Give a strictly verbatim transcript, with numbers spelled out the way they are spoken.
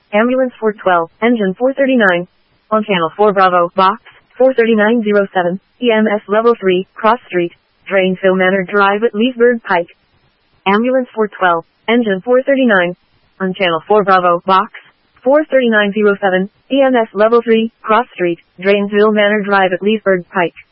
Ambulance four twelve, engine four thirty-nine. On channel four Bravo, box four thirty-nine oh seven, E M S level three, Cross Street, Drainsville Manor Drive at Leesburg Pike. Ambulance four twelve, engine four thirty-nine. On channel four Bravo, box four thirty-nine oh seven, E M S level three, Cross Street, Drainsville Manor Drive at Leesburg Pike.